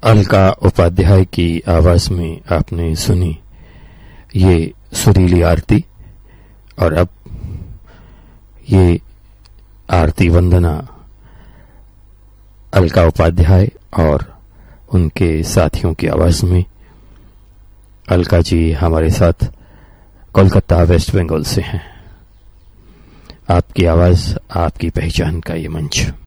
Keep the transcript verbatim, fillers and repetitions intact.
अलका उपाध्याय की आवाज में आपने सुनी ये सुरीली आरती। और अब ये आरती वंदना अलका उपाध्याय और उनके साथियों की आवाज में। अलका जी हमारे साथ कोलकाता वेस्ट बंगाल से हैं। आपकी आवाज, आपकी पहचान का ये मंच।